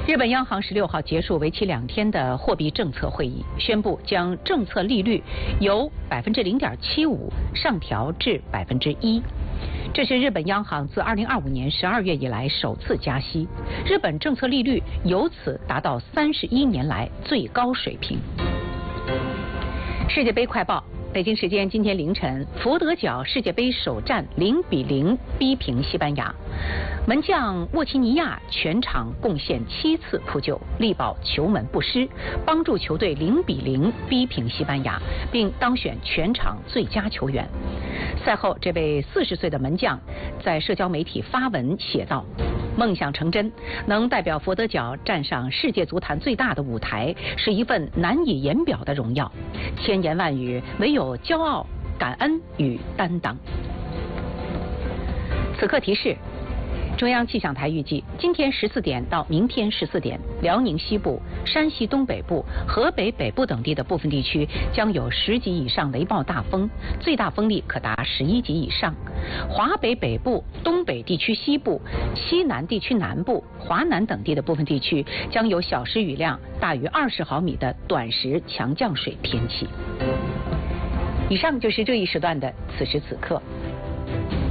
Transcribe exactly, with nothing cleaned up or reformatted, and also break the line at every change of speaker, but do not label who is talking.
日本央行十六号结束为期两天的货币政策会议，宣布将政策利率由百分之零点七五上调至百分之一。这是日本央行自二零二五年十二月以来首次加息，日本政策利率由此达到三十一年来最高水平。世界杯快报。北京时间今天凌晨，佛得角世界杯首战零比零逼平西班牙，门将沃齐尼亚全场贡献七次扑救，力保球门不失，帮助球队零比零逼平西班牙，并当选全场最佳球员。赛后，这位四十岁的门将在社交媒体发文写道：“梦想成真，能代表佛得角站上世界足坛最大的舞台，是一份难以言表的荣耀。千言万语，唯有骄傲、感恩与担当。”此刻提示：中央气象台预计，今天十四点到明天十四点，辽宁西部、山西东北部、河北北部等地的部分地区将有十级以上雷暴大风，最大风力可达十一级以上。华北北部、东北地区西部、西南地区南部、华南等地的部分地区将有小时雨量大于二十毫米的短时强降水天气。以上就是这一时段的此时此刻。